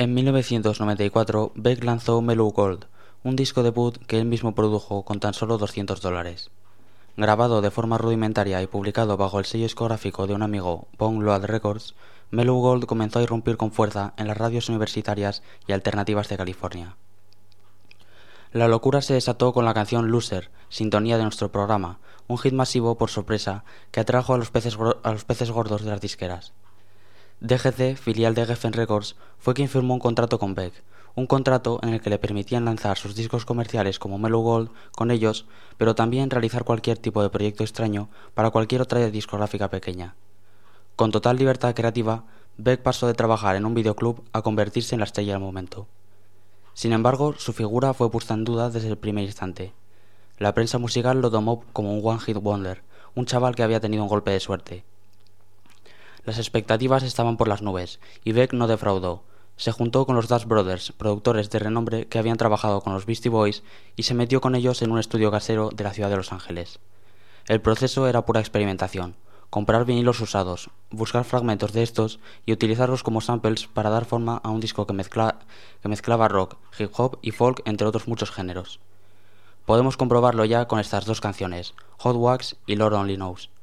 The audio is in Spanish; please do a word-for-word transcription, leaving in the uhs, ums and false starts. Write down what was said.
En mil novecientos noventa y cuatro, Beck lanzó Mellow Gold, un disco debut que él mismo produjo con tan solo doscientos dólares. Grabado de forma rudimentaria y publicado bajo el sello discográfico de un amigo, Bone Load Records, Mellow Gold comenzó a irrumpir con fuerza en las radios universitarias y alternativas de California. La locura se desató con la canción Loser, sintonía de nuestro programa, un hit masivo por sorpresa que atrajo a los peces, a los peces gordos de las disqueras. D G C, filial de Geffen Records, fue quien firmó un contrato con Beck, un contrato en el que le permitían lanzar sus discos comerciales como Mellow Gold con ellos, pero también realizar cualquier tipo de proyecto extraño para cualquier otra discográfica pequeña. Con total libertad creativa, Beck pasó de trabajar en un videoclub a convertirse en la estrella del momento. Sin embargo, su figura fue puesta en duda desde el primer instante. La prensa musical lo tomó como un one-hit wonder, un chaval que había tenido un golpe de suerte. Las expectativas estaban por las nubes, y Beck no defraudó. Se juntó con los Dust Brothers, productores de renombre que habían trabajado con los Beastie Boys, y se metió con ellos en un estudio casero de la ciudad de Los Ángeles. El proceso era pura experimentación: comprar vinilos usados, buscar fragmentos de estos y utilizarlos como samples para dar forma a un disco que, mezcla, que mezclaba rock, hip hop y folk, entre otros muchos géneros. Podemos comprobarlo ya con estas dos canciones, Hot Wax y Lord Only Knows.